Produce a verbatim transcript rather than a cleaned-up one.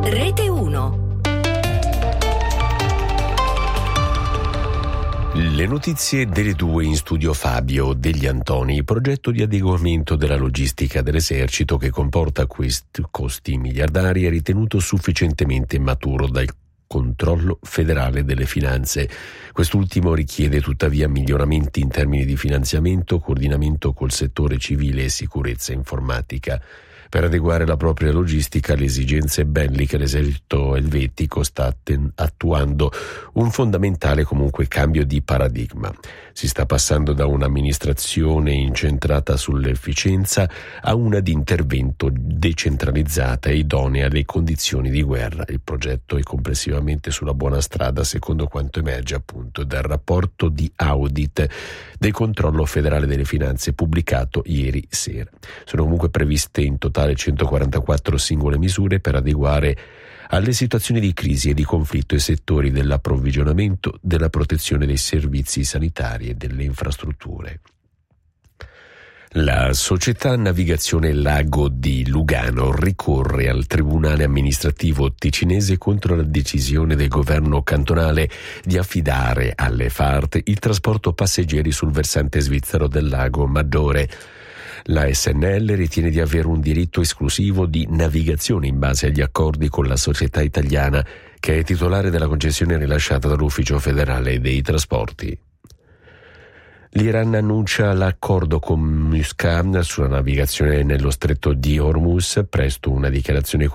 Rete uno. Le notizie delle due in studio Fabio Degli Antoni, progetto di adeguamento della logistica dell'esercito che comporta questi costi miliardari è ritenuto sufficientemente maturo dal controllo federale delle finanze. Quest'ultimo richiede tuttavia miglioramenti in termini di finanziamento, coordinamento col settore civile e sicurezza informatica. Per adeguare la propria logistica alle esigenze belliche, l'esercito elvetico sta atten- attuando un fondamentale comunque cambio di paradigma. Si sta passando da un'amministrazione incentrata sull'efficienza a una di intervento decentralizzata e idonea alle condizioni di guerra. Il progetto è complessivamente sulla buona strada, secondo quanto emerge appunto dal rapporto di audit del controllo federale delle finanze pubblicato ieri sera. Sono comunque previste in totale centoquarantaquattro singole misure per adeguare alle situazioni di crisi e di conflitto i settori dell'approvvigionamento, della protezione dei servizi sanitari e delle infrastrutture. La società Navigazione Lago di Lugano ricorre al Tribunale amministrativo ticinese contro la decisione del governo cantonale di affidare alle F A R T il trasporto passeggeri sul versante svizzero del Lago Maggiore. La S N L ritiene di avere un diritto esclusivo di navigazione in base agli accordi con la società italiana, che è titolare della concessione rilasciata dall'Ufficio federale dei trasporti. L'Iran annuncia l'accordo con Muscat sulla navigazione nello stretto di Hormuz, presto una dichiarazione